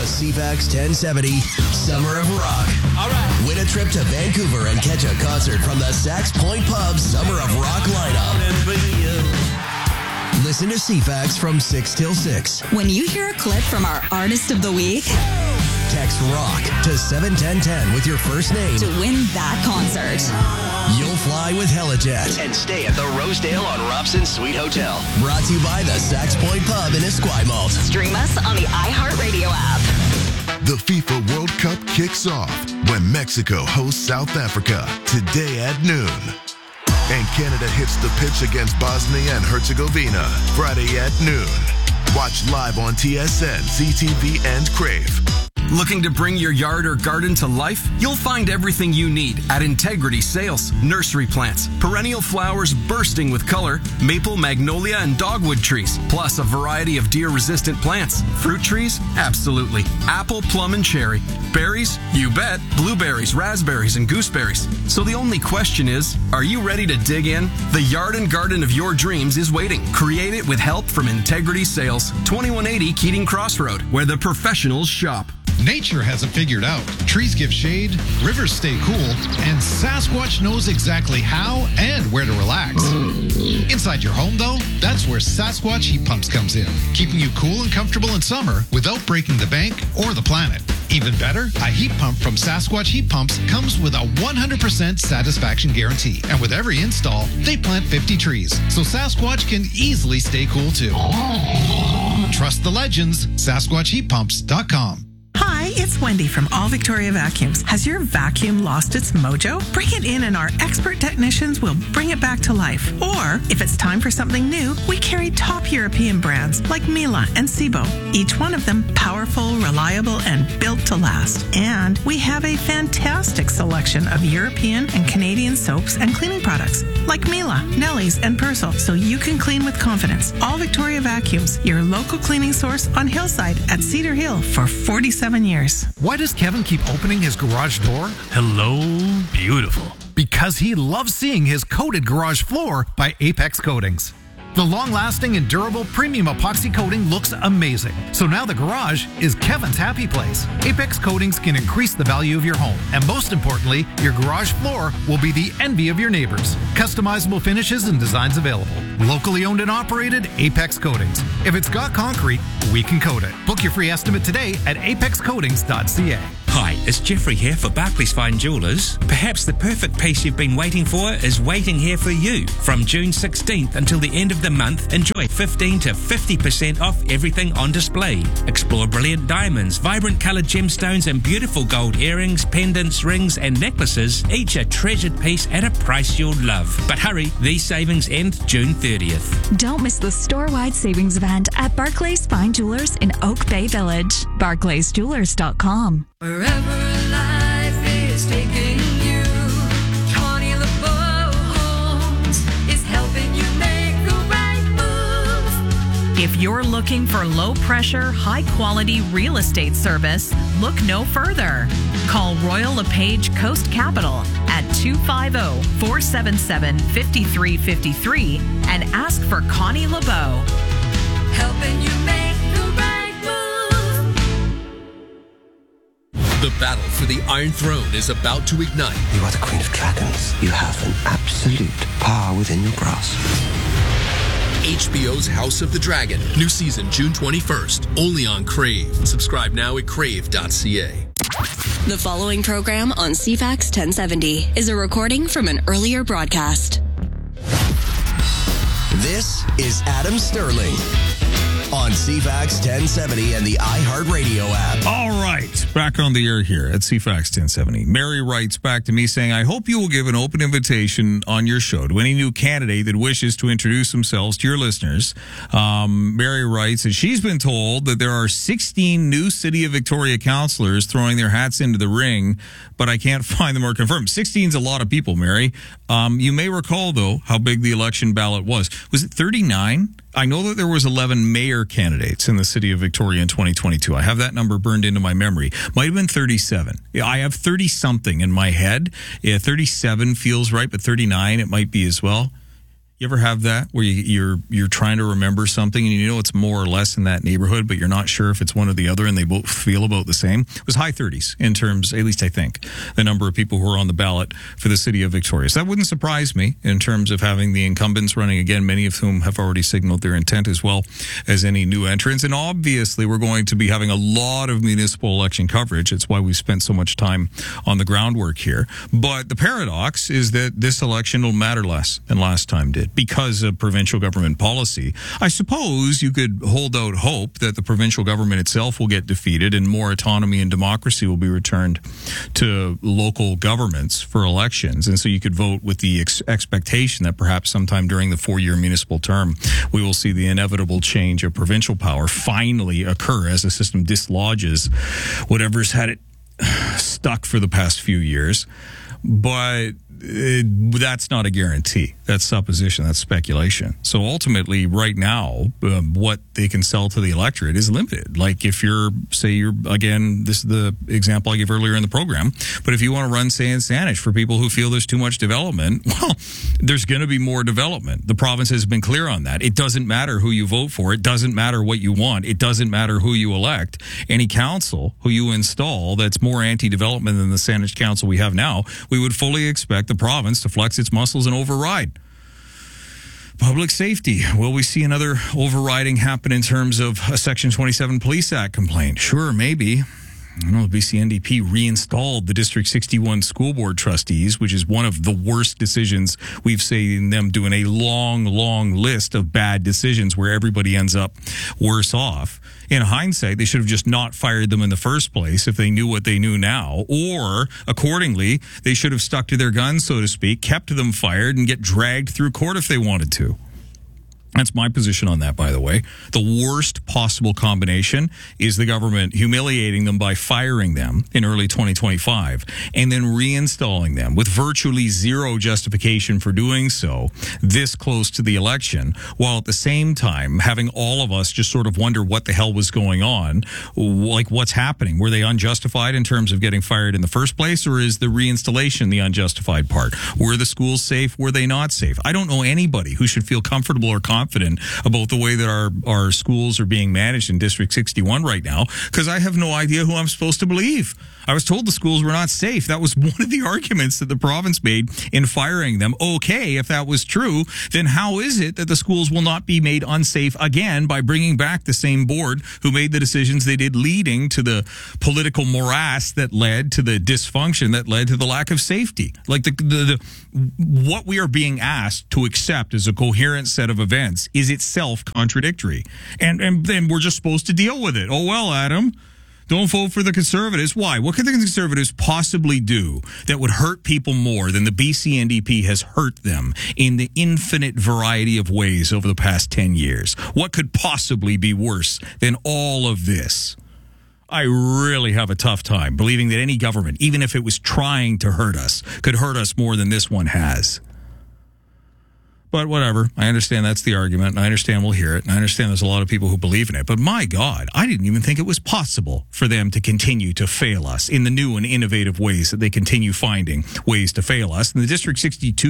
CFAX 1070 Summer of Rock. All right. Win a trip to Vancouver and catch a concert from the Sax Point Pub Summer of Rock lineup. Listen to CFAX from 6 till 6. When you hear a clip from our Artist of the Week, text ROCK to 71010 with your first name to win that concert. You'll fly with Helijet and stay at the Rosedale on Robson Suite Hotel. Brought to you by the Sax Point Pub in Esquimalt. Stream us on the iHeartRadio app. The FIFA World Cup kicks off when Mexico hosts South Africa today at noon. And Canada hits the pitch against Bosnia and Herzegovina Friday at noon. Watch live on TSN, CTV, and Crave. Looking to bring your yard or garden to life? You'll find everything you need at Integrity Sales. Nursery plants, perennial flowers bursting with color, maple, magnolia, and dogwood trees, plus a variety of deer-resistant plants. Fruit trees? Absolutely. Apple, plum, and cherry. Berries? You bet. Blueberries, raspberries, and gooseberries. So the only question is, are you ready to dig in? The yard and garden of your dreams is waiting. Create it with help from Integrity Sales. 2180 Keating Crossroad, where the professionals shop. Nature has it figured out. Trees give shade, rivers stay cool, and Sasquatch knows exactly how and where to relax. Inside your home, though, that's where Sasquatch Heat Pumps comes in, keeping you cool and comfortable in summer without breaking the bank or the planet. Even better, a heat pump from Sasquatch Heat Pumps comes with a 100% satisfaction guarantee. And with every install, they plant 50 trees, so Sasquatch can easily stay cool too. Trust the legends, SasquatchHeatPumps.com. Hi, it's Wendy from All Victoria Vacuums. Has your vacuum lost its mojo? Bring it in and our expert technicians will bring it back to life. Or, if it's time for something new, we carry top European brands like Miele and Sebo. Each one of them powerful, reliable, and built to last. And we have a fantastic selection of European and Canadian soaps and cleaning products like Miele, Nelly's, and Persil, so you can clean with confidence. All Victoria Vacuums, your local cleaning source on Hillside at Cedar Hill for 47 years. Why does Kevin keep opening his garage door? Hello, beautiful. Because he loves seeing his coated garage floor by Apex Coatings. The long-lasting and durable premium epoxy coating looks amazing. So now the garage is Kevin's happy place. Apex Coatings can increase the value of your home. And most importantly, your garage floor will be the envy of your neighbors. Customizable finishes and designs available. Locally owned and operated, Apex Coatings. If it's got concrete, we can coat it. Book your free estimate today at apexcoatings.ca. Hi, it's Jeffrey here for Barclays Fine Jewellers. Perhaps the perfect piece you've been waiting for is waiting here for you. From June 16th until the end of the month, enjoy 15 to 50% off everything on display. Explore brilliant diamonds, vibrant coloured gemstones, and beautiful gold earrings, pendants, rings, and necklaces, each a treasured piece at a price you'll love. But hurry, these savings end June 30th. Don't miss the store-wide savings event at Barclays Fine Jewellers in Oak Bay Village. BarclaysJewellers.com. Wherever life is taking you, Connie LeBeau Homes is helping you make the right move. If you're looking for low-pressure, high-quality real estate service, look no further. Call Royal LePage Coast Capital at 250-477-5353 and ask for Connie LeBeau. Helping you make the right move. The battle for the Iron Throne is about to ignite. You are the Queen of Dragons. You have an absolute power within your grasp. HBO's House of the Dragon. New season June 21st. Only on Crave. Subscribe now at crave.ca. The following program on CFAX 1070 is a recording from an earlier broadcast. This is Adam Sterling on CFAX 1070 and the iHeartRadio app. All right, back on the air here at CFAX 1070. Mary writes back to me saying, I hope you will give an open invitation on your show to any new candidate that wishes to introduce themselves to your listeners. Mary writes that she's been told that there are 16 new City of Victoria councillors throwing their hats into the ring, but I can't find them or confirm. 16 is a lot of people, Mary. You may recall, though, how big the election ballot was. Was it 39? I know that there was 11 mayor candidates in the City of Victoria in 2022. I have that number burned into my memory. Might have been 37. I have 30-something in my head. Yeah, 37 feels right, but 39 it might be as well. You ever have that where you're trying to remember something and you know it's more or less in that neighborhood, but you're not sure if it's one or the other, and they both feel about the same? It was high 30s in terms, at least I think, the number of people who are on the ballot for the city of Victoria. So that wouldn't surprise me in terms of having the incumbents running again, many of whom have already signaled their intent, as well as any new entrants. And obviously, we're going to be having a lot of municipal election coverage. It's why we spent so much time on the groundwork here. But the paradox is that this election will matter less than last time did, because of provincial government policy. I suppose you could hold out hope that the provincial government itself will get defeated and more autonomy and democracy will be returned to local governments for elections. And so you could vote with the expectation that perhaps sometime during the 4-year municipal term, we will see the inevitable change of provincial power finally occur as the system dislodges whatever's had it stuck for the past few years. But that's not a guarantee. That's supposition. That's speculation. So ultimately, right now, what they can sell to the electorate is limited. Like if again, this is the example I gave earlier in the program, but if you want to run, say, in Saanich for people who feel there's too much development, well, there's going to be more development. The province has been clear on that. It doesn't matter who you vote for. It doesn't matter what you want. It doesn't matter who you elect. Any council who you install that's more anti-development than the Saanich Council we have now, we would fully expect the province to flex its muscles and override. Public safety. Will we see another overriding happen in terms of a Section 27 Police Act complaint? Sure, maybe. I know the BC NDP reinstalled the District 61 school board trustees, which is one of the worst decisions we've seen them do in a long, long list of bad decisions where everybody ends up worse off. In hindsight, they should have just not fired them in the first place if they knew what they knew now, or accordingly, they should have stuck to their guns, so to speak, kept them fired and get dragged through court if they wanted to. That's my position on that, by the way. The worst possible combination is the government humiliating them by firing them in early 2025 and then reinstalling them with virtually zero justification for doing so this close to the election, while at the same time having all of us just sort of wonder what the hell was going on, like what's happening. Were they unjustified in terms of getting fired in the first place, or is the reinstallation the unjustified part? Were the schools safe? Were they not safe? I don't know anybody who should feel comfortable or confident about the way that our schools are being managed in District 61 right now, because I have no idea who I'm supposed to believe. I was told the schools were not safe. That was one of the arguments that the province made in firing them. Okay, if that was true, then how is it that the schools will not be made unsafe again by bringing back the same board who made the decisions they did, leading to the political morass that led to the dysfunction that led to the lack of safety? Like the what we are being asked to accept as a coherent set of events is itself contradictory. And then we're just supposed to deal with it. Oh, well, Adam, don't vote for the Conservatives. Why? What could the Conservatives possibly do that would hurt people more than the BC NDP has hurt them in the infinite variety of ways over the past 10 years? What could possibly be worse than all of this? I really have a tough time believing that any government, even if it was trying to hurt us, could hurt us more than this one has. But whatever. I understand that's the argument, and I understand we'll hear it, and I understand there's a lot of people who believe in it. But my God, I didn't even think it was possible for them to continue to fail us in the new and innovative ways that they continue finding ways to fail us. In the District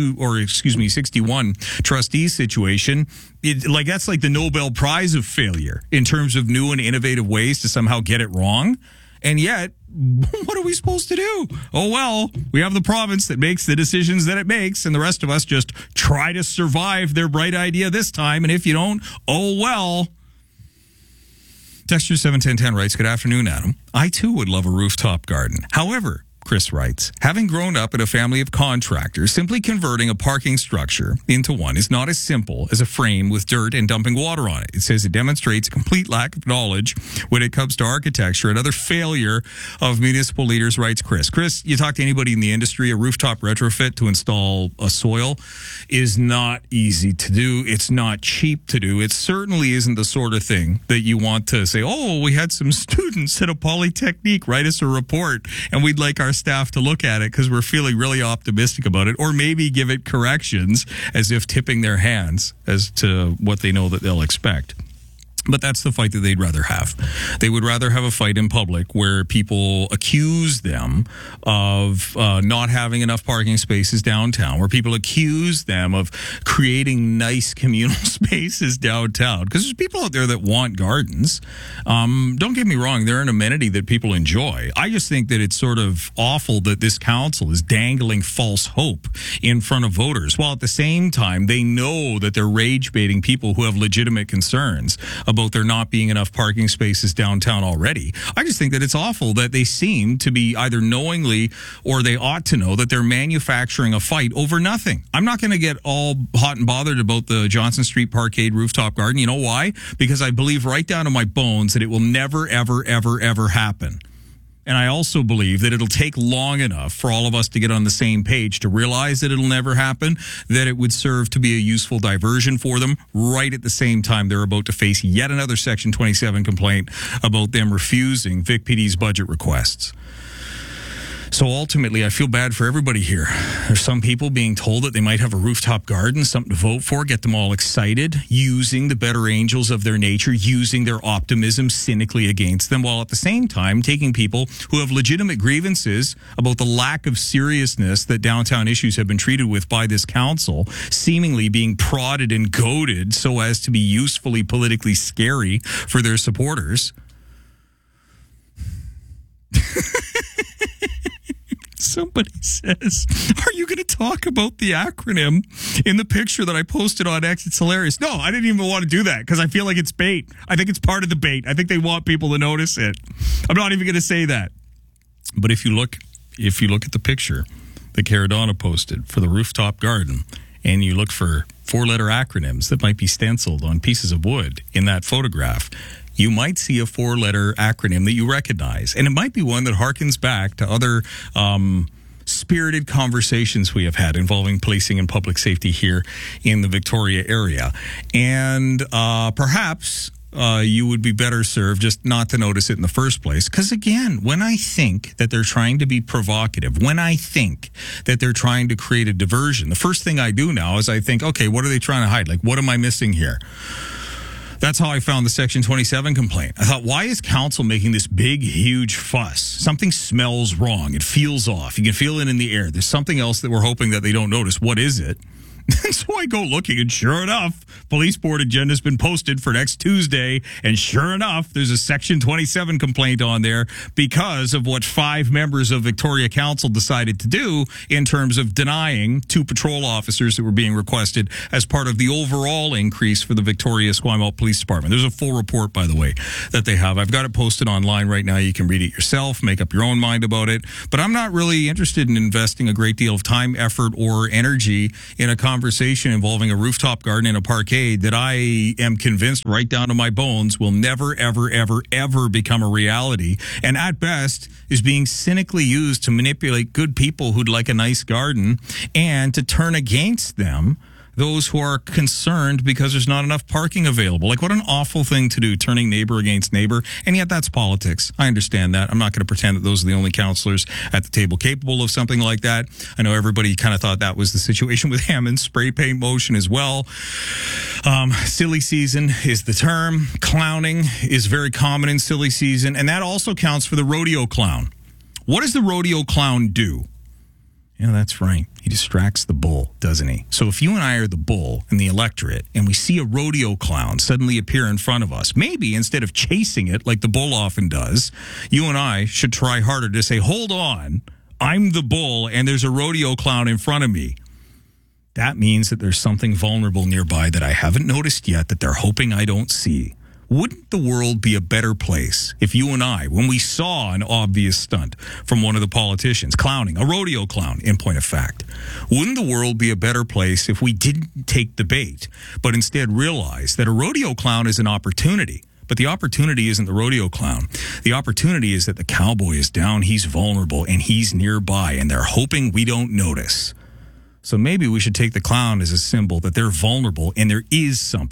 61 trustee situation, that's like the Nobel Prize of failure in terms of new and innovative ways to somehow get it wrong. And yet, what are we supposed to do? Oh, well, we have the province that makes the decisions that it makes, and the rest of us just try to survive their bright idea this time. And if you don't, oh, well. Texture 71010 writes, good afternoon, Adam. I, too, would love a rooftop garden. However, Chris writes, having grown up in a family of contractors, simply converting a parking structure into one is not as simple as a frame with dirt and dumping water on it. It says it demonstrates a complete lack of knowledge when it comes to architecture. Another failure of municipal leaders, writes Chris. Chris, you talk to anybody in the industry, a rooftop retrofit to install a soil is not easy to do. It's not cheap to do. It certainly isn't the sort of thing that you want to say, oh, we had some students at a Polytechnique write us a report and we'd like our staff to look at it because we're feeling really optimistic about it, or maybe give it corrections as if tipping their hands as to what they know that they'll expect. But that's the fight that they'd rather have. They would rather have a fight in public where people accuse them of not having enough parking spaces downtown, where people accuse them of creating nice communal spaces downtown. Because there's people out there that want gardens. Don't get me wrong, they're an amenity that people enjoy. I just think that it's sort of awful that this council is dangling false hope in front of voters, while at the same time they know that they're rage baiting people who have legitimate concerns about there not being enough parking spaces downtown already. I just think that it's awful that they seem to be either knowingly or they ought to know that they're manufacturing a fight over nothing. I'm not going to get all hot and bothered about the Johnson Street Parkade rooftop garden. You know why? Because I believe right down to my bones that it will never, ever, ever, ever happen. And I also believe that it'll take long enough for all of us to get on the same page to realize that it'll never happen, that it would serve to be a useful diversion for them right at the same time they're about to face yet another Section 27 complaint about them refusing Vic PD's budget requests. So ultimately, I feel bad for everybody here. There's some people being told that they might have a rooftop garden, something to vote for, get them all excited, using the better angels of their nature, using their optimism cynically against them, while at the same time taking people who have legitimate grievances about the lack of seriousness that downtown issues have been treated with by this council, seemingly being prodded and goaded so as to be usefully politically scary for their supporters. Somebody says, are you going to talk about the acronym in the picture that I posted on X? It's hilarious. No, I didn't even want to do that because I feel like it's bait. I think it's part of the bait. I think they want people to notice it. I'm not even going to say that. But if you look at the picture that Caradonna posted for the rooftop garden, and you look for 4-letter acronyms that might be stenciled on pieces of wood in that photograph, you might see a 4-letter acronym that you recognize. And it might be one that harkens back to other spirited conversations we have had involving policing and public safety here in the Victoria area. And perhaps you would be better served just not to notice it in the first place. Because again, when I think that they're trying to be provocative, when I think that they're trying to create a diversion, the first thing I do now is I think, okay, what are they trying to hide? Like, what am I missing here? That's how I found the Section 27 complaint. I thought, why is council making this big, huge fuss? Something smells wrong. It feels off. You can feel it in the air. There's something else that we're hoping that they don't notice. What is it? And so I go looking, and sure enough, police board agenda's been posted for next Tuesday, and sure enough, there's a Section 27 complaint on there because of what 5 members of Victoria Council decided to do in terms of denying 2 patrol officers that were being requested as part of the overall increase for the Victoria Esquimalt Police Department. There's a full report, by the way, that they have. I've got it posted online right now. You can read it yourself, make up your own mind about it. But I'm not really interested in investing a great deal of time, effort, or energy in a conversation involving a rooftop garden in a parkade that I am convinced right down to my bones will never, ever, ever, ever become a reality, and at best is being cynically used to manipulate good people who'd like a nice garden and to turn against them those who are concerned because there's not enough parking available. Like, what an awful thing to do, turning neighbor against neighbor. And yet that's politics. I understand that. I'm not going to pretend that those are the only councillors at the table capable of something like that. I know everybody kind of thought that was the situation with Hammond's spray paint motion as well. Silly season is the term. Clowning is very common in silly season. And that also counts for the rodeo clown. What does the rodeo clown do? Yeah, that's right. He distracts the bull, doesn't he? So if you and I are the bull in the electorate and we see a rodeo clown suddenly appear in front of us, maybe instead of chasing it like the bull often does, you and I should try harder to say, hold on, I'm the bull and there's a rodeo clown in front of me. That means that there's something vulnerable nearby that I haven't noticed yet that they're hoping I don't see. Wouldn't the world be a better place if you and I, when we saw an obvious stunt from one of the politicians, clowning, a rodeo clown, in point of fact, wouldn't the world be a better place if we didn't take the bait, but instead realized that a rodeo clown is an opportunity? But the opportunity isn't the rodeo clown. The opportunity is that the cowboy is down, he's vulnerable, and he's nearby, and they're hoping we don't notice. So maybe we should take the clown as a symbol that they're vulnerable and there is something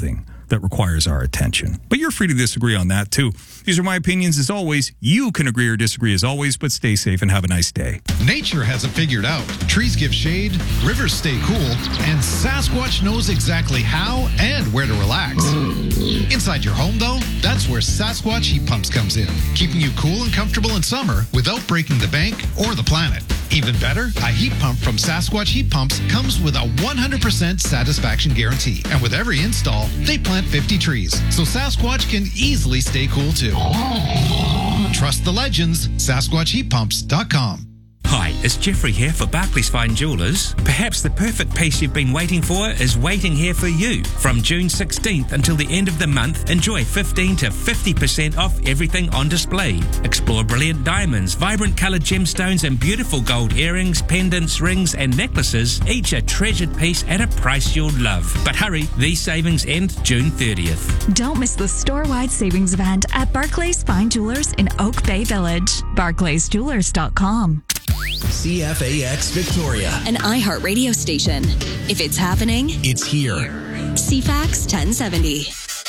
that requires our attention. But you're free to disagree on that too. These are my opinions as always. You can agree or disagree as always, but stay safe and have a nice day. Nature has it figured out. Trees give shade, rivers stay cool, and Sasquatch knows exactly how and where to relax. Inside your home, though, that's where Sasquatch Heat Pumps comes in, keeping you cool and comfortable in summer without breaking the bank or the planet. Even better, a heat pump from Sasquatch Heat Pumps comes with a 100% satisfaction guarantee. And with every install, they plant 50 trees, so Sasquatch can easily stay cool too. Trust the legends, SasquatchHeatPumps.com. Hi, it's Jeffrey here for Barclays Fine Jewelers. Perhaps the perfect piece you've been waiting for is waiting here for you. From June 16th until the end of the month, enjoy 15 to 50% off everything on display. Explore brilliant diamonds, vibrant coloured gemstones and beautiful gold earrings, pendants, rings and necklaces, each a treasured piece at a price you'll love. But hurry, these savings end June 30th. Don't miss the store-wide savings event at Barclays Fine Jewelers in Oak Bay Village. BarclaysJewelers.com. CFAX Victoria, an iHeart radio station. If it's happening, it's here. CFAX 1070.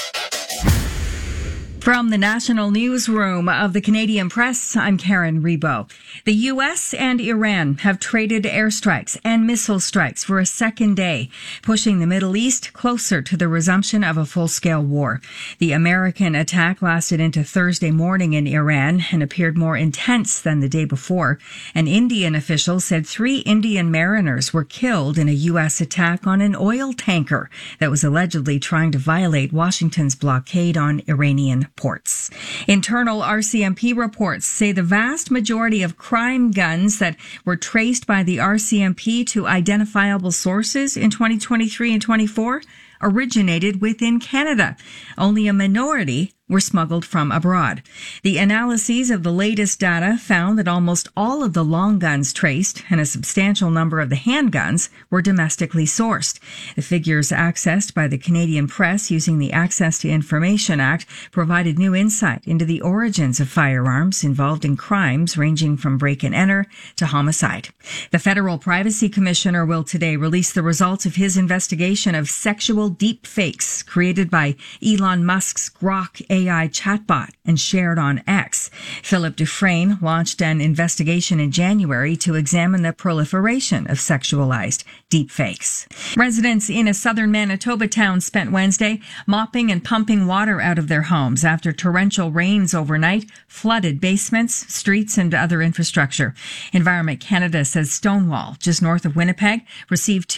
From the National Newsroom of the Canadian Press, I'm Karen Rebo. The U.S. and Iran have traded airstrikes and missile strikes for a second day, pushing the Middle East closer to the resumption of a full-scale war. The American attack lasted into Thursday morning in Iran and appeared more intense than the day before. An Indian official said 3 Indian mariners were killed in a U.S. attack on an oil tanker that was allegedly trying to violate Washington's blockade on Iranian ports. Internal RCMP reports say the vast majority of crime guns that were traced by the RCMP to identifiable sources in 2023 and 24 originated within Canada. Only a minority were smuggled from abroad. The analyses of the latest data found that almost all of the long guns traced and a substantial number of the handguns were domestically sourced. The figures accessed by the Canadian Press using the Access to Information Act provided new insight into the origins of firearms involved in crimes ranging from break and enter to homicide. The Federal Privacy Commissioner will today release the results of his investigation of sexual deepfakes created by Elon Musk's Grok AI chatbot and shared on X. Philip Dufresne launched an investigation in January to examine the proliferation of sexualized deepfakes. Residents in a southern Manitoba town spent Wednesday mopping and pumping water out of their homes after torrential rains overnight flooded basements, streets, and other infrastructure. Environment Canada says Stonewall, just north of Winnipeg, received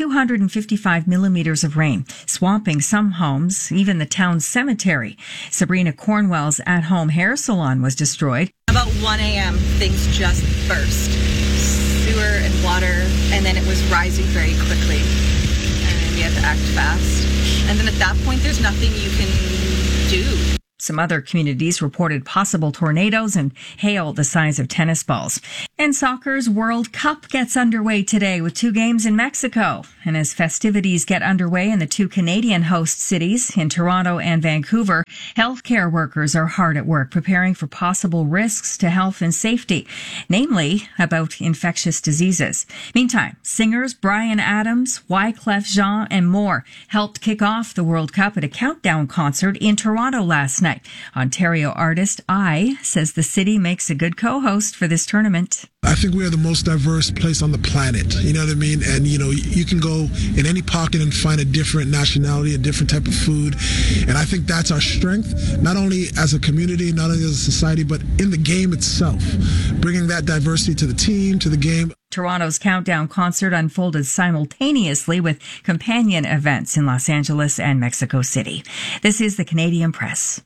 255 millimeters of rain, swamping some homes, even the town's cemetery. Sabrina Cornwell's at-home hair salon was destroyed. About 1 a.m., things just burst. Sewer and water, and then it was rising very quickly. And we had to act fast. And then at that point, there's nothing you can do. Some other communities reported possible tornadoes and hail the size of tennis balls. And soccer's World Cup gets underway today with 2 games in Mexico. And as festivities get underway in the 2 Canadian host cities, in Toronto and Vancouver, healthcare workers are hard at work preparing for possible risks to health and safety, namely about infectious diseases. Meantime, singers Bryan Adams, Wyclef Jean, and more helped kick off the World Cup at a countdown concert in Toronto last night. Ontario artist I says the city makes a good co-host for this tournament. I think we are the most diverse place on the planet. You know what I mean? And, you know, you can go in any pocket and find a different nationality, a different type of food. And I think that's our strength, not only as a community, not only as a society, but in the game itself. Bringing that diversity to the team, to the game. Toronto's countdown concert unfolded simultaneously with companion events in Los Angeles and Mexico City. This is the Canadian Press.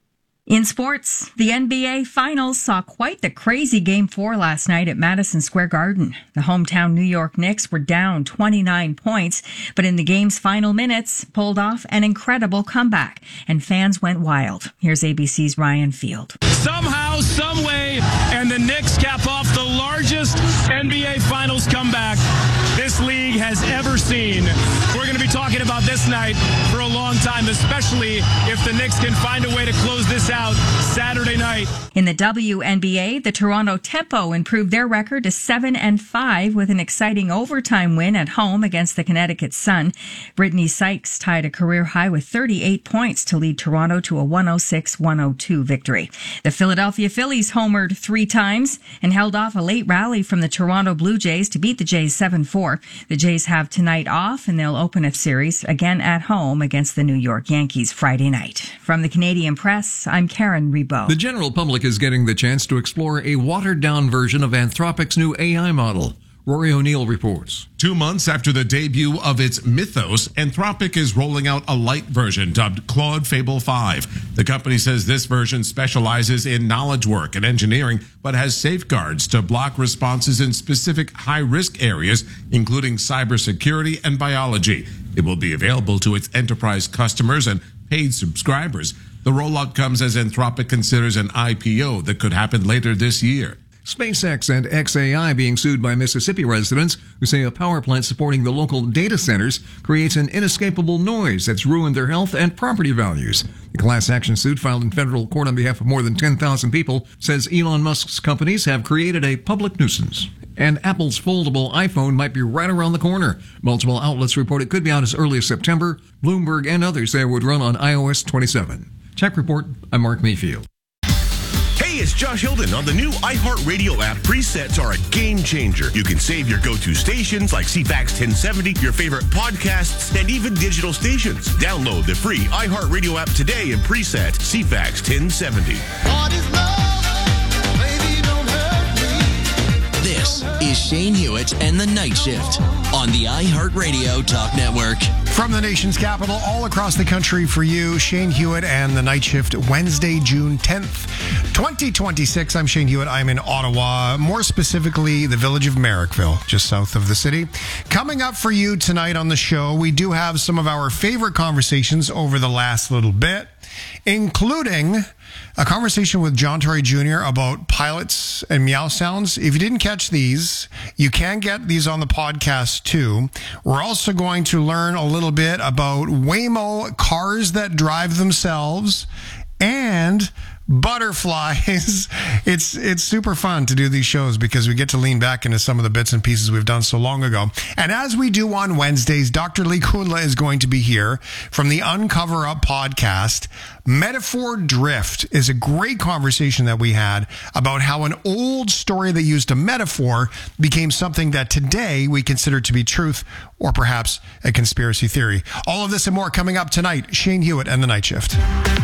In sports, the NBA Finals saw quite the crazy Game 4 last night at Madison Square Garden. The hometown New York Knicks were down 29 points, but in the game's final minutes, pulled off an incredible comeback, and fans went wild. Here's ABC's Ryan Field. Somehow, some way, and the Knicks cap off the largest NBA Finals comeback this league has ever seen. We're going to be talking about this this night for a long time, especially if the Knicks can find a way to close this out Saturday night. In the WNBA, the Toronto Tempo improved their record to 7-5 with an exciting overtime win at home against the Connecticut Sun. Brittany Sykes tied a career high with 38 points to lead Toronto to a 106-102 victory. The Philadelphia Phillies homered 3 times and held off a late rally from the Toronto Blue Jays to beat the Jays 7-4. The Jays have tonight off, and they'll open a series again at home against the New York Yankees Friday night. From the Canadian Press, I'm Karen Rebo. The general public is getting the chance to explore a watered-down version of Anthropic's new AI model. Rory O'Neill reports. 2 months after the debut of its Mythos, Anthropic is rolling out a light version dubbed Claude Fable 5. The company says this version specializes in knowledge work and engineering, but has safeguards to block responses in specific high-risk areas, including cybersecurity and biology. It will be available to its enterprise customers and paid subscribers. The rollout comes as Anthropic considers an IPO that could happen later this year. SpaceX and xAI being sued by Mississippi residents who say a power plant supporting the local data centers creates an inescapable noise that's ruined their health and property values. The class action suit filed in federal court on behalf of more than 10,000 people says Elon Musk's companies have created a public nuisance. And Apple's foldable iPhone might be right around the corner. Multiple outlets report it could be out as early as September. Bloomberg and others say it would run on iOS 27. Tech Report, I'm Mark Mayfield. Hey, it's Josh Hilden. On the new iHeartRadio app, presets are a game changer. You can save your go-to stations like CFAX 1070, your favorite podcasts, and even digital stations. Download the free iHeartRadio app today and preset CFAX 1070. This is Shane Hewitt and the Night Shift on the iHeartRadio Talk Network. From the nation's capital, all across the country for you, Shane Hewitt and the Night Shift, Wednesday, June 10th, 2026. I'm Shane Hewitt. I'm in Ottawa, more specifically the village of Merrickville, just south of the city. Coming up for you tonight on the show, we do have some of our favorite conversations over the last little bit, including a conversation with John Tory Jr. about pilots and meow sounds. If you didn't catch these, you can get these on the podcast too. We're also going to learn a little bit about Waymo cars that drive themselves and butterflies. It's super fun to do these shows because we get to lean back into some of the bits and pieces we've done so long ago. And as we do on Wednesdays, Dr. Lee Kundla is going to be here from the Uncover Up podcast. Metaphor drift is a great conversation that we had about how an old story that used a metaphor became something that today we consider to be truth or perhaps a conspiracy theory. All of this and more coming up tonight. Shane Hewitt and the Night Shift.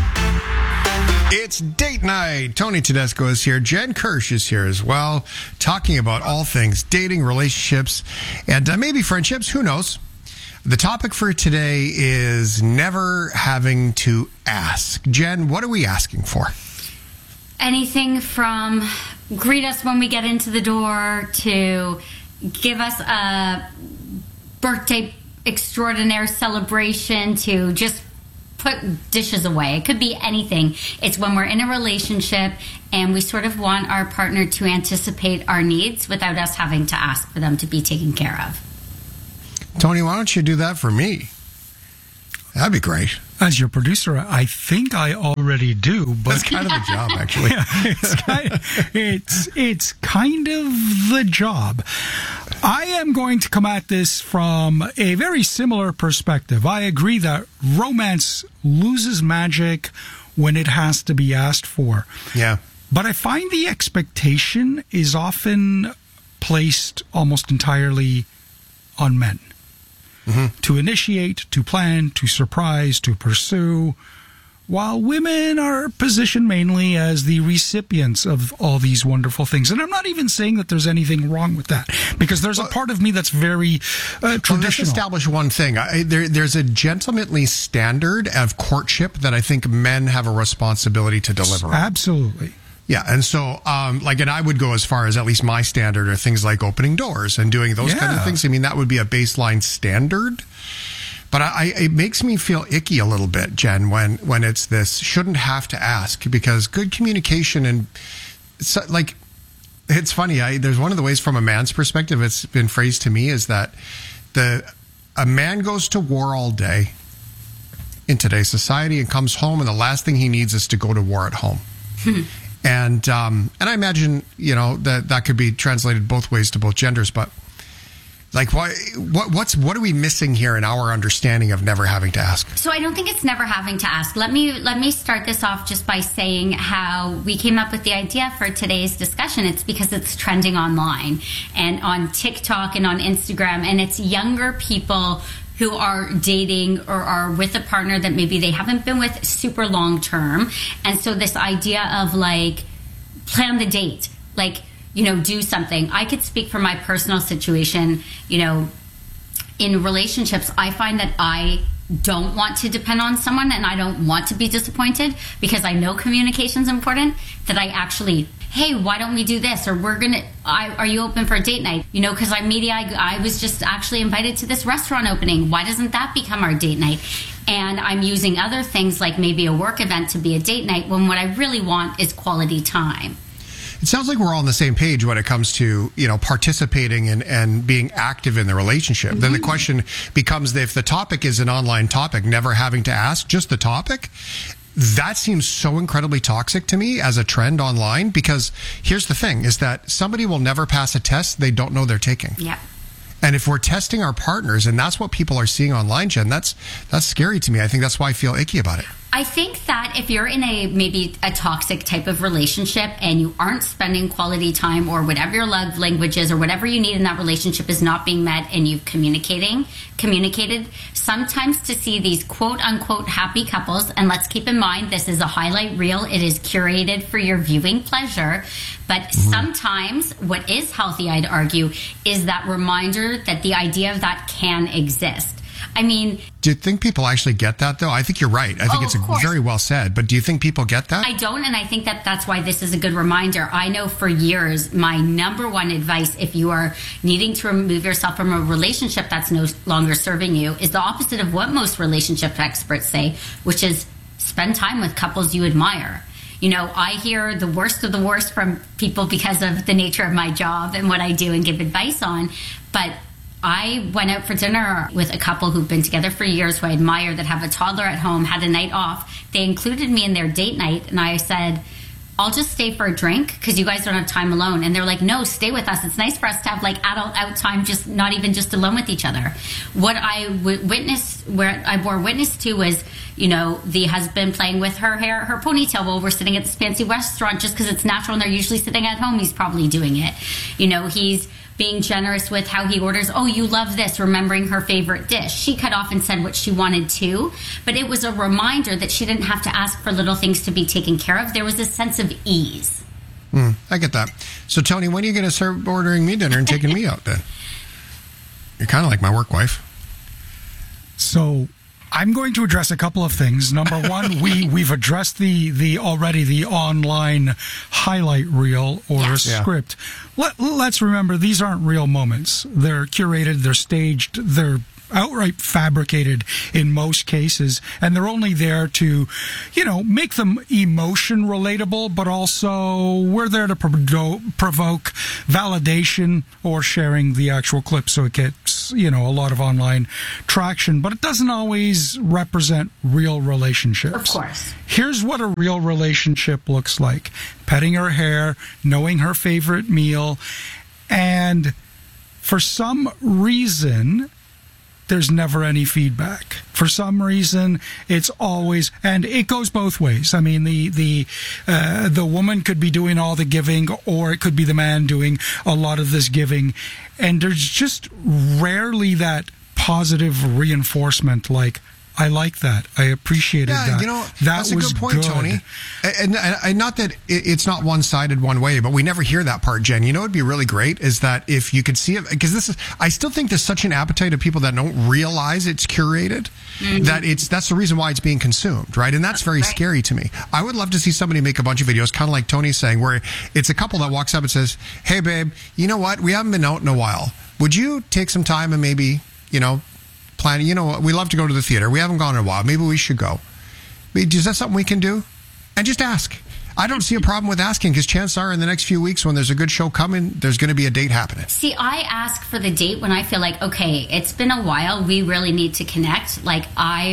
It's date night. Tony Tedesco is here. Jen Kirsch is here as well, talking about all things dating, relationships, and maybe friendships. Who knows? The topic for today is never having to ask. Jen, what are we asking for? Anything from greet us when we get into the door to give us a birthday extraordinaire celebration to just put dishes away. It could be anything. It's when we're in a relationship and we sort of want our partner to anticipate our needs without us having to ask for them to be taken care of. Tony, why don't you do that for me? That'd be great. As your producer, I think I already do. But that's kind of the job, actually. Yeah, it's kind of the job. I am going to come at this from a very similar perspective. I agree that romance loses magic when it has to be asked for. Yeah. But I find the expectation is often placed almost entirely on men. Mm-hmm. To initiate, to plan, to surprise, to pursue, while women are positioned mainly as the recipients of all these wonderful things. And I'm not even saying that there's anything wrong with that, because there's a part of me that's very traditional. Let's establish one thing. There's a gentlemanly standard of courtship that I think men have a responsibility to deliver. Absolutely. Yeah, and so, and I would go as far as at least my standard are things like opening doors and doing those kind of things. I mean, that would be a baseline standard. But it makes me feel icky a little bit, Jen, when it's this shouldn't have to ask, because good communication and it's funny. There's one of the ways from a man's perspective it's been phrased to me is that a man goes to war all day in today's society and comes home, and the last thing he needs is to go to war at home. And I imagine, that could be translated both ways to both genders, but like, what are we missing here in our understanding of never having to ask? So I don't think it's never having to ask. Let me start this off just by saying how we came up with the idea for today's discussion. It's because it's trending online and on TikTok and on Instagram, and it's younger people who are dating or are with a partner that maybe they haven't been with super long term. And so this idea of like, plan the date, like, do something. I could speak from my personal situation, in relationships, I find that I don't want to depend on someone and I don't want to be disappointed because I know communication is important, that I actually, hey, why don't we do this? Or are you open for a date night? Because I was just actually invited to this restaurant opening. Why doesn't that become our date night? And I'm using other things like maybe a work event to be a date night when what I really want is quality time. It sounds like we're all on the same page when it comes to, participating and being active in the relationship. Mm-hmm. Then the question becomes, if the topic is an online topic, never having to ask, just the topic, that seems so incredibly toxic to me as a trend online, because here's the thing, is that somebody will never pass a test they don't know they're taking. Yeah. And if we're testing our partners, and that's what people are seeing online, Jen, that's scary to me. I think that's why I feel icky about it. I think that if you're in maybe a toxic type of relationship and you aren't spending quality time, or whatever your love language is, or whatever you need in that relationship is not being met, and you've communicated, sometimes to see these quote unquote happy couples, and let's keep in mind, this is a highlight reel. It is curated for your viewing pleasure. But sometimes what is healthy, I'd argue, is that reminder that the idea of that can exist. I mean, do you think people actually get that, though? I think you're right. I think it's very well said. But do you think people get that? I don't, and I think that's why this is a good reminder. I know for years, my number one advice, if you are needing to remove yourself from a relationship that's no longer serving you, is the opposite of what most relationship experts say, which is spend time with couples you admire. I hear the worst of the worst from people because of the nature of my job and what I do and give advice on. But I went out for dinner with a couple who've been together for years, who I admire, that have a toddler at home, had a night off. They included me in their date night, and I said, I'll just stay for a drink because you guys don't have time alone. And they're like, no, stay with us. It's nice for us to have like adult out time, just not even just alone with each other. What I witnessed, where I bore witness to, was, the husband playing with her hair, her ponytail, while we're sitting at this fancy restaurant, just because it's natural and they're usually sitting at home. He's probably doing it. He's being generous with how he orders. Oh, you love this, remembering her favorite dish. She cut off and said what she wanted to, but it was a reminder that she didn't have to ask for little things to be taken care of. There was a sense of ease. I get that. So, Tony, when are you going to start ordering me dinner and taking me out then? You're kind of like my work wife. So I'm going to address a couple of things. Number one, we've addressed the online highlight reel or script. Let's remember, these aren't real moments. They're curated, they're staged, they're outright fabricated in most cases, and they're only there to, make them emotion relatable, but also we're there to provoke validation or sharing the actual clip so it gets, a lot of online traction, but it doesn't always represent real relationships. Of course. Here's what a real relationship looks like: petting her hair, knowing her favorite meal, and for some reason, there's never any feedback. For some reason, it's always, and it goes both ways. I mean, the woman could be doing all the giving, or it could be the man doing a lot of this giving, and there's just rarely that positive reinforcement, like, I like that. I appreciated that. That's a good point, Tony. And not that it's not one-sided one way, but we never hear that part, Jen. It'd be really great is that if you could see it, because I still think there's such an appetite of people that don't realize it's curated, that that's the reason why it's being consumed, right? And that's very scary to me. I would love to see somebody make a bunch of videos, kind of like Tony's saying, where it's a couple that walks up and says, hey, babe, you know what? We haven't been out in a while. Would you take some time and maybe, plan, we love to go to the theater. We haven't gone in a while. Maybe we should go. Is that something we can do? And just ask. I don't see a problem with asking, because chances are in the next few weeks when there's a good show coming, there's going to be a date happening. See, I ask for the date when I feel like, okay, it's been a while. We really need to connect. Like, I've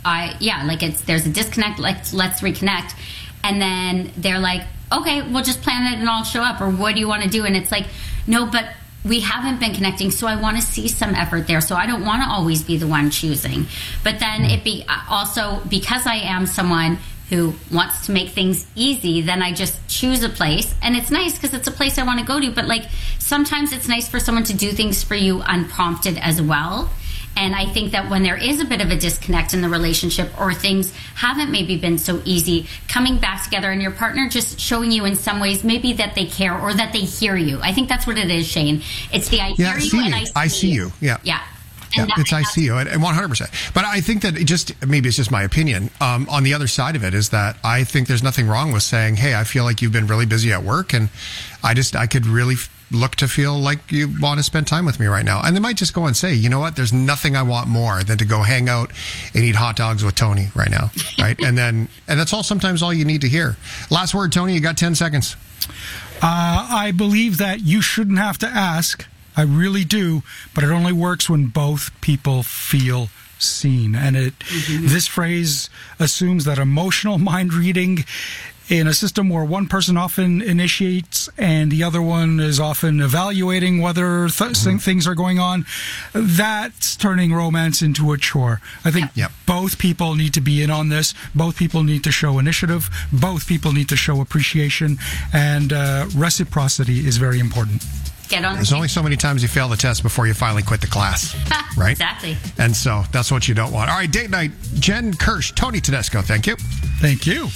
there's a disconnect, let's reconnect. And then they're like, okay, we'll just plan it and I'll show up, or what do you want to do? And it's like, no, but we haven't been connecting, so I want to see some effort there. So I don't want to always be the one choosing. But then also because I am someone who wants to make things easy, then I just choose a place. And it's nice because it's a place I want to go to. But like sometimes it's nice for someone to do things for you unprompted as well. And I think that when there is a bit of a disconnect in the relationship, or things haven't maybe been so easy, coming back together and your partner just showing you in some ways maybe that they care or that they hear you. I think that's what it is, Shane. It's the I hear you and I see you. Yeah. Yeah. Yeah, it's I see you, and 100%. But I think that maybe it's just my opinion. On the other side of it is that I think there's nothing wrong with saying, hey, I feel like you've been really busy at work, and I could really look to feel like you want to spend time with me right now. And they might just go and say, you know what, there's nothing I want more than to go hang out and eat hot dogs with Tony right now. Right. and that's sometimes all you need to hear. Last word, Tony, you got 10 seconds. I believe that you shouldn't have to ask. I really do, but it only works when both people feel seen. And this phrase assumes that emotional mind reading in a system where one person often initiates and the other one is often evaluating whether things are going on, that's turning romance into a chore. I think both people need to be in on this. Both people need to show initiative. Both people need to show appreciation. And reciprocity is very important. There's only so many times you fail the test before you finally quit the class, right? Exactly. And so that's what you don't want. All right, date night. Jen Kirsch, Tony Tedesco, thank you. Thank you.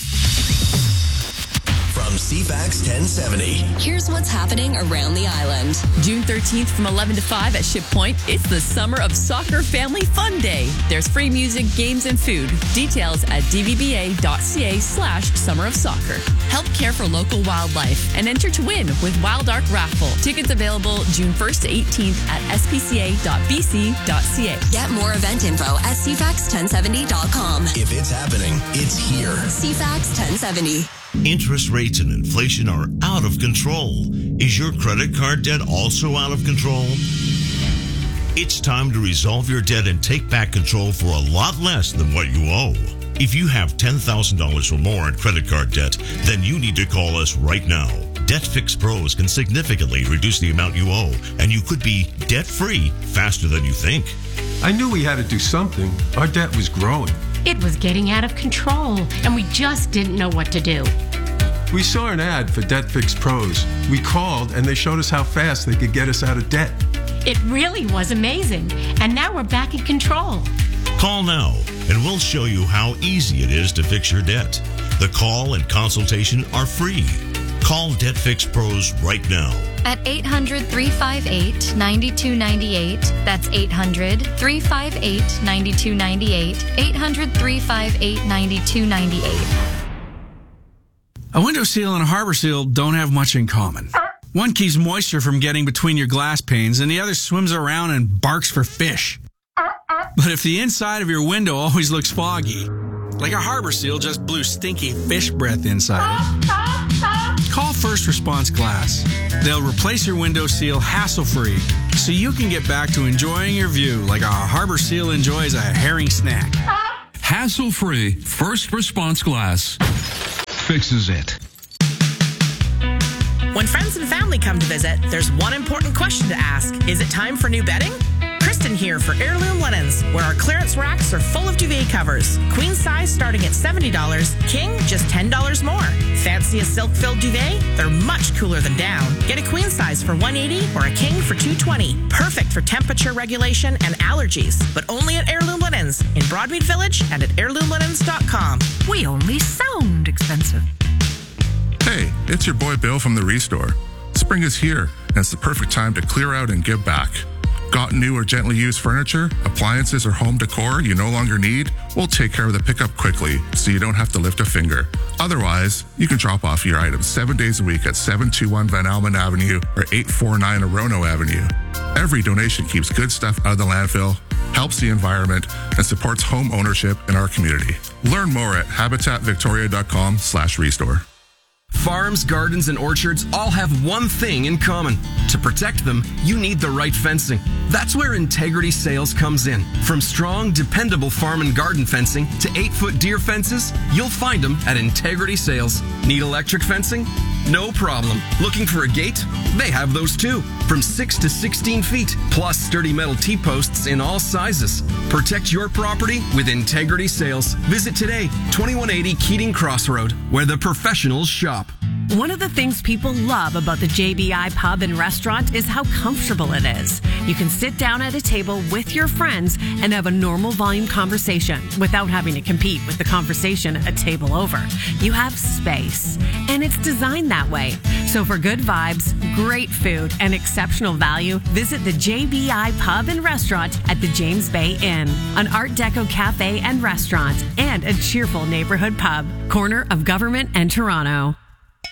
From CFAX 1070. Here's what's happening around the island. June 13th from 11 to 5 at Ship Point. It's the Summer of Soccer Family Fun Day. There's free music, games, and food. Details at dvba.ca/Summer of Soccer. Help care for local wildlife and enter to win with Wild Ark Raffle. Tickets available June 1st to 18th at spca.bc.ca. Get more event info at cfax1070.com. If it's happening, it's here. CFAX 1070. Interest rates and inflation are out of control. Is your credit card debt also out of control? It's time to resolve your debt and take back control for a lot less than what you owe. If you have $10,000 or more in credit card debt, then you need to call us right now. Debt Fix Pros can significantly reduce the amount you owe, and you could be debt-free faster than you think. I knew we had to do something. Our debt was growing. It was getting out of control, and we just didn't know what to do. We saw an ad for Debt Fix Pros. We called, and they showed us how fast they could get us out of debt. It really was amazing, and now we're back in control. Call now, and we'll show you how easy it is to fix your debt. The call and consultation are free. Call Debt Fix Pros right now. At 800-358-9298. That's 800-358-9298. 800-358-9298. A window seal and a harbor seal don't have much in common. One keeps moisture from getting between your glass panes, and the other swims around and barks for fish. But if the inside of your window always looks foggy, like a harbor seal just blew stinky fish breath inside it, call First Response Glass. They'll replace your window seal hassle-free so you can get back to enjoying your view like a harbor seal enjoys a herring snack. Hassle-free First Response Glass fixes it. When friends and family come to visit, there's one important question to ask. Is it time for new bedding? Kristen here for Heirloom Linens, where our clearance racks are full of duvet covers. Queen size starting at $70, king just $10 more. Fancy a silk-filled duvet? They're much cooler than down. Get a queen size for $180 or a king for $220. Perfect for temperature regulation and allergies, but only at Heirloom Linens in Broadmead Village and at heirloomlinens.com. We only sound expensive. Hey, it's your boy Bill from the Restore. Spring is here, and it's the perfect time to clear out and give back. Got new or gently used furniture, appliances, or home decor you no longer need? We'll take care of the pickup quickly so you don't have to lift a finger. Otherwise, you can drop off your items 7 days a week at 721 Van Almen Avenue or 849 Orono Avenue. Every donation keeps good stuff out of the landfill, helps the environment, and supports home ownership in our community. Learn more at habitatvictoria.com/restore. Farms, gardens, and orchards all have one thing in common. To protect them, you need the right fencing. That's where Integrity Sales comes in. From strong, dependable farm and garden fencing to 8-foot deer fences, you'll find them at Integrity Sales. Need electric fencing? No problem. Looking for a gate? They have those too. From 6 to 16 feet, plus sturdy metal T-posts in all sizes. Protect your property with Integrity Sales. Visit today, 2180 Keating Crossroad, where the professionals shop. One of the things people love about the JBI Pub and Restaurant is how comfortable it is. You can sit down at a table with your friends and have a normal volume conversation without having to compete with the conversation a table over. You have space, and it's designed that way. So for good vibes, great food, and exceptional value, visit the JBI Pub and Restaurant at the James Bay Inn, an Art Deco cafe and restaurant, and a cheerful neighborhood pub, corner of Government and Toronto.